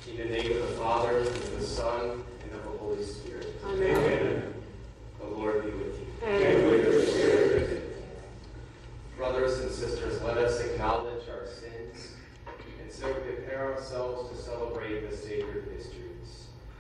In the name of the Father, and of the Son, and of the Holy Spirit. Amen. Amen. The Lord be with you. And with your spirit. Brothers and sisters, let us acknowledge our sins and so prepare ourselves to celebrate the sacred mystery.